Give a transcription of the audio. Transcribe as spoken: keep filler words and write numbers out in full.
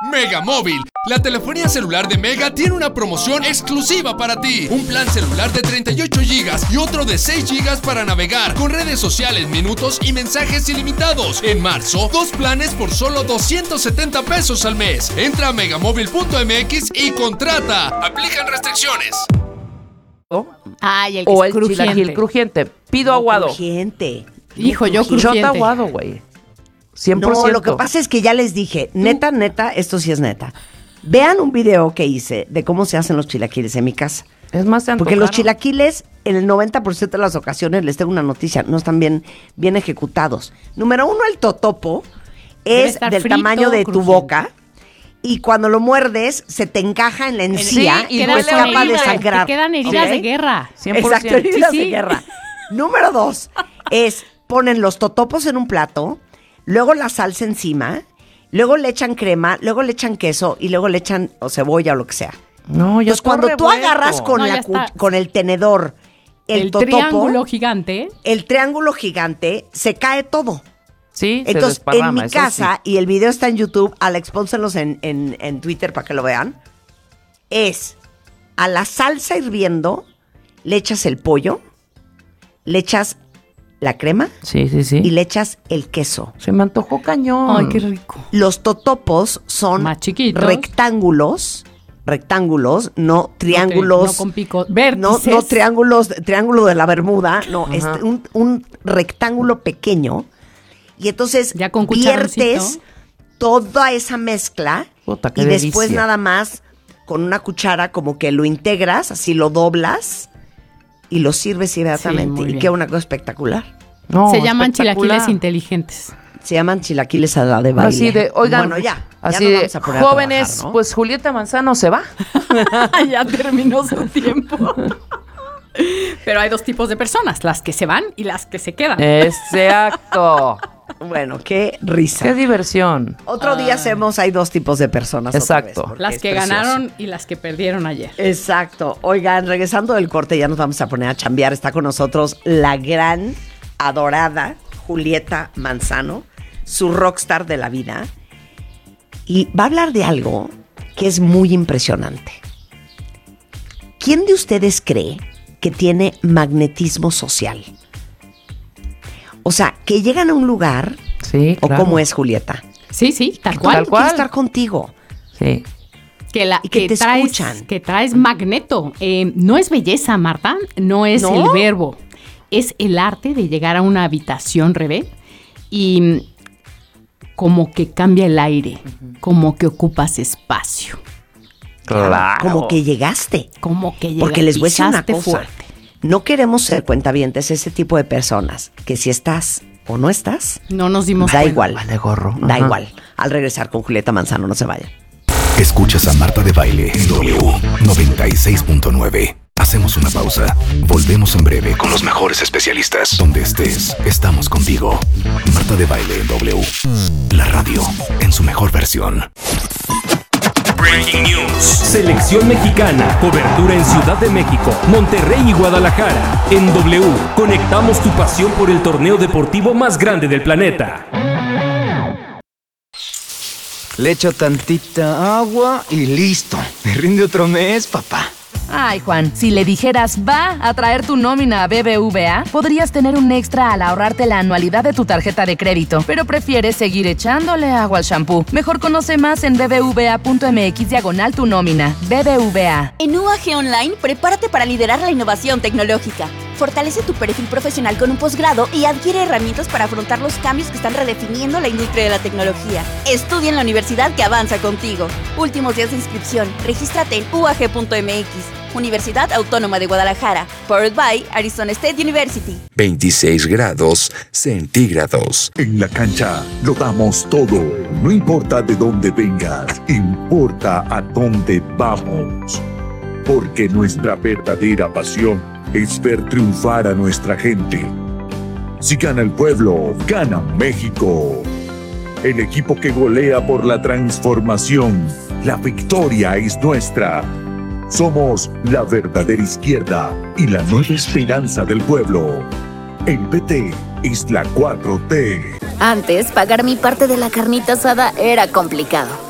Mega Móvil, la telefonía celular de Mega tiene una promoción exclusiva para ti. Un plan celular de treinta y ocho gigas y otro de seis gigas para navegar, con redes sociales, minutos y mensajes ilimitados. En marzo, dos planes por solo doscientos setenta pesos al mes. Entra a megamóvil punto m x y contrata. Aplican restricciones. Ay, el que o es el crujiente. chilaquil crujiente. Pido No, aguado. Crujiente. Hijo, yo Shot crujiente. aguado, güey. cien por ciento. No, lo que pasa es que ya les dije, neta, neta, esto sí es neta. Vean un video que hice de cómo se hacen los chilaquiles en mi casa. Es más, se Porque los antojaron. chilaquiles, en el noventa por ciento de las ocasiones, les tengo una noticia, no están bien, bien ejecutados. Número uno, el totopo Debe es estar del frito, tamaño de tu crujiente. boca y cuando lo muerdes se te encaja en la encía Sí, y y no duele es capaz de horrible. sangrar. Te quedan heridas ¿Ok? de guerra. cien por ciento. Exacto, heridas Sí, de sí. guerra. Número dos es ponen los totopos en un plato, luego la salsa encima, luego le echan crema, luego le echan queso y luego le echan o cebolla o lo que sea. No, ya Entonces está cuando tú revuelto. agarras con, No, la ya cu- está. con el tenedor el, El, totopo, triángulo gigante. el triángulo gigante, se cae todo. Sí, se Entonces, en desparrama, mi eso casa, sí. y el video está en YouTube, Alex, pónselos en, en, en Twitter para que lo vean, es a la salsa hirviendo, le echas el pollo, le echas la crema Sí, sí, sí. y le echas el queso. Se me antojó cañón. Ay, qué rico. Los totopos son Más chiquitos. rectángulos, rectángulos, no triángulos. No con pico. No, Vértices. no triángulos, triángulo de la Bermuda, no, Ajá. es un, un rectángulo pequeño. Y entonces Ya con viertes cucharoncito. toda esa mezcla Puta, qué y después delicia. nada más con una cuchara como que lo integras, así lo doblas y lo sirves inmediatamente. muy y bien. queda una cosa espectacular. No, Se llaman espectacular. chilaquiles inteligentes. Se llaman chilaquiles a la de baile. Así de, oigan, bueno, ya, ya así nos de, vamos a poner a jóvenes, trabajar, ¿no? pues Julieta Manzano se va. Ya terminó su tiempo. Pero hay dos tipos de personas, las que se van y las que se quedan. Exacto. Bueno, qué risa. Qué diversión. Otro día hacemos, hay dos tipos de personas. otra Exacto. vez, porque Las es que precioso. ganaron y las que perdieron ayer. Exacto. Oigan, regresando del corte, ya nos vamos a poner a chambear. Está con nosotros la gran, adorada Julieta Manzano, su rockstar de la vida. Y va a hablar de algo que es muy impresionante. ¿Quién de ustedes cree que tiene magnetismo social? O sea, que llegan a un lugar, Sí, o claro. cómo es Julieta. Sí, sí, tal Todo cual. el mundo quiere estar contigo. Sí. Que, la, Y que te traes, escuchan. que traes magneto. Eh, no es belleza, Marta, no es ¿No? el verbo. Es el arte de llegar a una habitación, Rebe, y mm, como que cambia el aire, como que ocupas espacio, Claro. Como que llegaste. como que Porque les voy a decir una pisaste cosa. fuerte. No queremos ser cuentavientes ese tipo de personas que si estás o no estás, No nos dimos da cuenta. igual. Vale gorro. Da Ajá. igual. Al regresar con Julieta Manzano, no se vayan. Escuchas a Marta de Baile en W noventa y seis punto nueve. Hacemos una pausa. Volvemos en breve con los mejores especialistas. Donde estés, estamos contigo. Marta de Baile en W. La radio en su mejor versión. Breaking News. Selección mexicana. Cobertura en Ciudad de México, Monterrey y Guadalajara. En W, conectamos tu pasión por el torneo deportivo más grande del planeta. Le echo tantita agua y listo. Me rinde otro mes, papá. Ay, Juan, si le dijeras va a traer tu nómina a B B V A, podrías tener un extra al ahorrarte la anualidad de tu tarjeta de crédito, pero prefieres seguir echándole agua al shampoo. Mejor conoce más en bbva.mx diagonal tu nómina. B B V A. En U A G Online, prepárate para liderar la innovación tecnológica. Fortalece tu perfil profesional con un posgrado y adquiere herramientas para afrontar los cambios que están redefiniendo la industria de la tecnología. Estudia en la universidad que avanza contigo. Últimos días de inscripción. Regístrate en u a g punto m x. Universidad Autónoma de Guadalajara. Powered by Arizona State University. veintiséis grados centígrados. En la cancha lo damos todo. No importa de dónde vengas, importa a dónde vamos. Porque nuestra verdadera pasión es ver triunfar a nuestra gente. Si gana el pueblo, gana México. El equipo que golea por la transformación. La victoria es nuestra. Somos la verdadera izquierda y la nueva esperanza del pueblo. El P T es la cuatro T. Antes, pagar mi parte de la carnita asada era complicado.